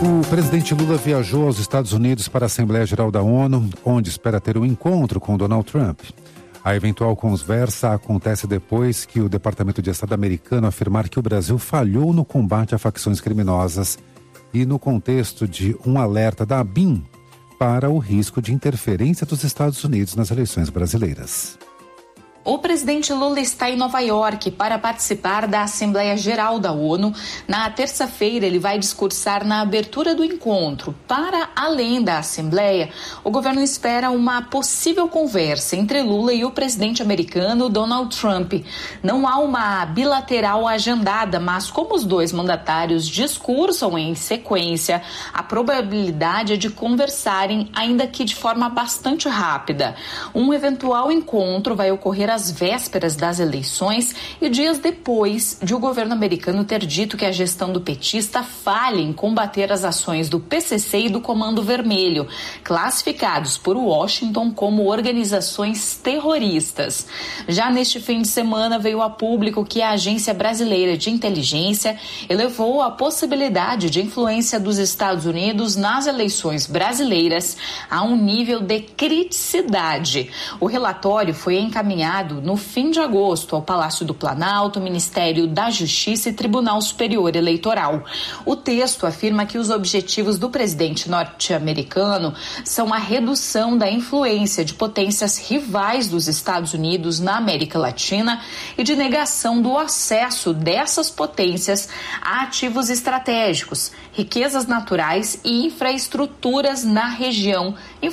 O presidente Lula viajou aos Estados Unidos para a Assembleia Geral da ONU, onde espera ter um encontro com Donald Trump. A eventual conversa acontece depois que o Departamento de Estado americano afirmar que o Brasil falhou no combate a facções criminosas e no contexto de um alerta da ABIN para o risco de interferência dos Estados Unidos nas eleições brasileiras. O presidente Lula está em Nova York para participar da Assembleia Geral da ONU. Na terça-feira, ele vai discursar na abertura do encontro. Para além da Assembleia, o governo espera uma possível conversa entre Lula e o presidente americano Donald Trump. Não há uma bilateral agendada, mas como os dois mandatários discursam em sequência, a probabilidade é de conversarem, ainda que de forma bastante rápida. Um eventual encontro vai ocorrer às vésperas das eleições e dias depois de o governo americano ter dito que a gestão do petista falha em combater as ações do PCC e do Comando Vermelho, classificados por Washington como organizações terroristas. Já neste fim de semana veio a público que a Agência Brasileira de Inteligência elevou a possibilidade de influência dos Estados Unidos nas eleições brasileiras a um nível de criticidade. O relatório foi encaminhado no fim de agosto ao Palácio do Planalto, Ministério da Justiça e Tribunal Superior Eleitoral. O texto afirma que os objetivos do presidente norte-americano são a redução da influência de potências rivais dos Estados Unidos na América Latina e de negação do acesso dessas potências a ativos estratégicos, riquezas naturais e infraestruturas na região,